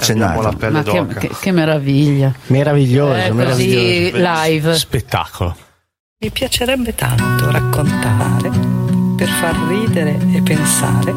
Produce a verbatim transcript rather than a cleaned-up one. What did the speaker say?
accennata. La pelle Ma che, che, che meraviglia. Meraviglioso, Eh, meraviglioso. così live. Spettacolo. Mi piacerebbe tanto raccontare per far ridere e pensare